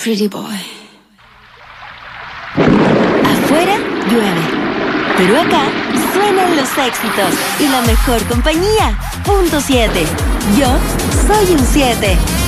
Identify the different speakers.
Speaker 1: pretty boy.
Speaker 2: Afuera llueve, pero acá suenan los éxitos y la mejor compañía. Punto 7. Yo soy un 7.